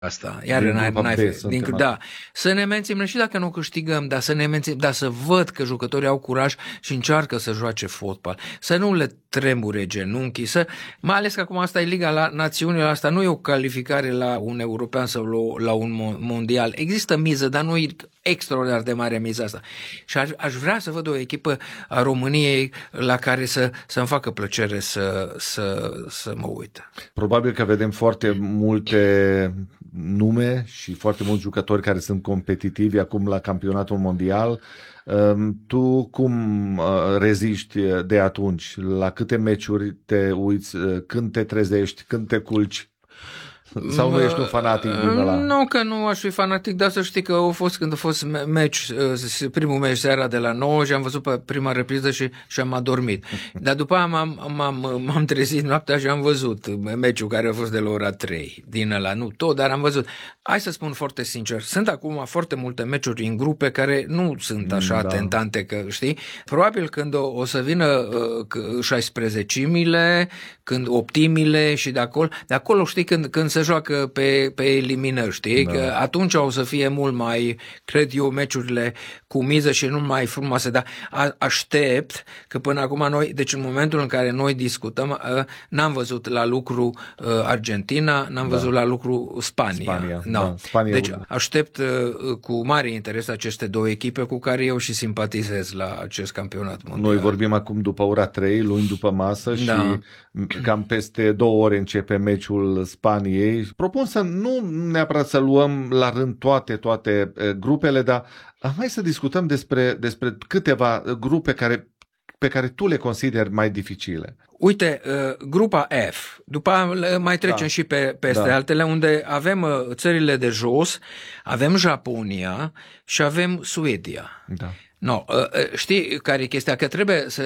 asta. Iar da. Să ne menținem și dacă nu câștigăm, dar să ne menținem, dar să văd că jucătorii au curaj și încearcă să joace fotbal. Să nu le tremure genunchii, mai ales că acum asta e Liga Națiunilor, asta nu e o calificare la un european sau la un mondial. Există miză, dar nu e extraordinar de mare miza asta. Și aș vrea să văd o echipă a României la care să-mi facă plăcere să mă uit. Probabil că vedem foarte multe nume și foarte mulți jucători care sunt competitivi acum la campionatul mondial. Tu cum reziști de atunci? La câte meciuri te uiți? Când te trezești? Când te culci? Sau nu ești un fanatic din ăla? Nu că nu aș fi fanatic, dar să știi că când a fost primul meci seara de la 9 și am văzut pe prima repriză și am adormit. Dar după aia m-am trezit noaptea și am văzut meciul care a fost de la ora 3 din ăla. Nu tot, dar am văzut. Hai să spun foarte sincer, sunt acum foarte multe meciuri în grupe care nu sunt așa tentante, că știi? Probabil când o să vină 16-mile, când 8-mile și de acolo știi când se joacă pe eliminări, știi? Da. Că atunci o să fie mult mai, cred eu, meciurile cu miză și nu mai frumoase, dar aștept că până acum noi, deci în momentul în care noi discutăm, n-am văzut la lucru Argentina, n-am văzut la lucru Spania. No. Spania. Deci aștept cu mare interes aceste două echipe cu care eu și simpatizez la acest campionat mondial. Noi vorbim acum după ora 3, luni după masă și cam peste 2 ore începe meciul Spaniei. Propun să nu neapărat să luăm la rând toate grupele, dar hai să discutăm despre câteva grupe pe care tu le consideri mai dificile. Uite, grupa F, după mai trecem și peste altele, unde avem țările de jos, avem Japonia și avem Suedia. Da. No, știi care e chestia? Că trebuie să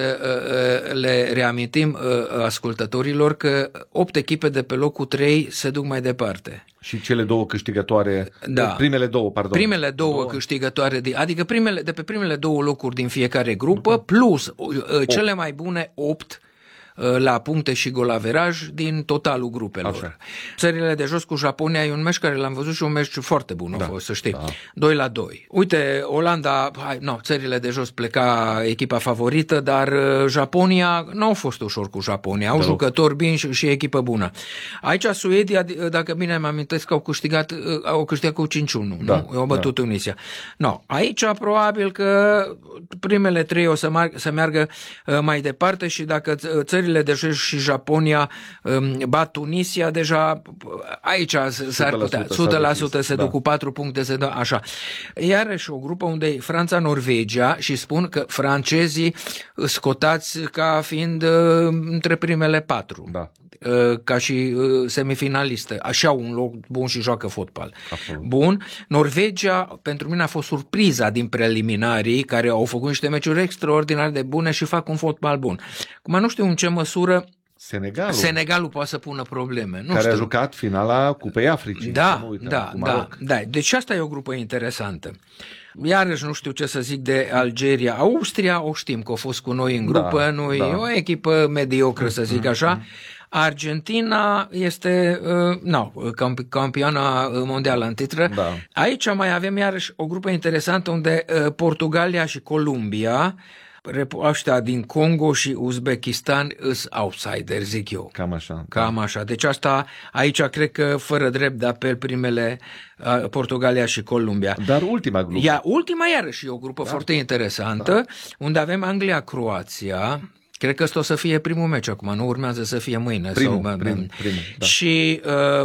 le reamintim ascultătorilor că 8 echipe de pe locul 3 se duc mai departe. Și cele două câștigătoare, primele două câștigătoare, adică de pe primele 2 locuri din fiecare grupă, plus cele mai bune 8 la puncte și golaveraj din totalul grupelor. Așa. Țările de jos cu Japonia e un meci care l-am văzut și un meci foarte bun a fost, să știi. 2-2. Uite, Olanda, țările de jos pleca echipa favorită, dar Japonia nu au fost ușor cu Japonia. Au jucători buni și echipă bună. Aici Suedia, dacă bine îmi amintesc, au câștigat cu 5-1. Nu? Au bătut Tunisia. No, aici probabil că primele 3 o să meargă mai departe și dacă țările de jos și Japonia bat Tunisia, deja aici s-ar putea 100% se duc cu 4 puncte, se dă așa. Iarăși o grupă unde e Franța-Norvegia și spun că francezii scotați ca fiind între primele 4. Da. Ca și semifinalistă. Așa un loc bun și joacă fotbal. Absolut. Bun. Norvegia pentru mine a fost surpriza din preliminarii, care au făcut niște meciuri extraordinar de bune și fac un fotbal bun. Acum nu știu în ce măsură Senegalul poate să pună probleme. A jucat finala Cupei Africii. Da. Deci asta e o grupă interesantă. Iarăși nu știu ce să zic de Algeria. Austria o știm că a fost cu noi în grupă, e o echipă mediocră, să zic așa. Argentina este campioana mondială în titră. Da. Aici mai avem iarăși o grupă interesantă unde Portugalia și Columbia, ăștia din Congo și Uzbekistan îs outsider, zic eu. Cam așa. Deci aici cred că fără drept de apel primele Portugalia și Columbia. Dar ultima grupă. Ultima iarăși e o grupă foarte interesantă, unde avem Anglia-Croația. Cred că ăsta o să fie primul meci acum, nu urmează să fie mâine. Primul, Și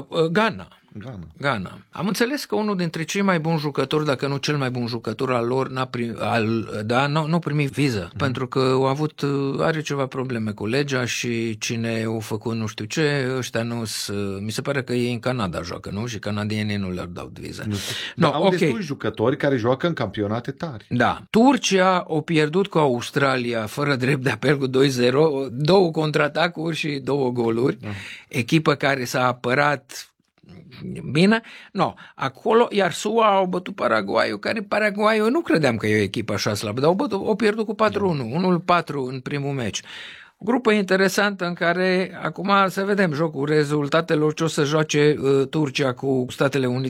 Ghana. Am înțeles că unul dintre cei mai buni jucători, dacă nu cel mai bun jucător al lor, nu a primit viză, pentru că are ceva probleme cu legea și cine a făcut nu știu ce, ăștia mi se pare că ei în Canada joacă, nu? Și canadienii nu le-ar dau viză. Au destui jucători care joacă în campionate tari. Da. Turcia a pierdut cu Australia fără drept de apel cu 2-0, 2 contraatacuri și 2 goluri. Echipă care s-a apărat bine, acolo, iar SUA au bătut Paraguayul, care Paraguayul nu credeam că e o echipă așa slabă, dar au pierdut cu 4-1, 1-4 în primul meci. O grupă interesantă în care acum să vedem jocul rezultatelor ce o să joace Turcia cu Statele Unite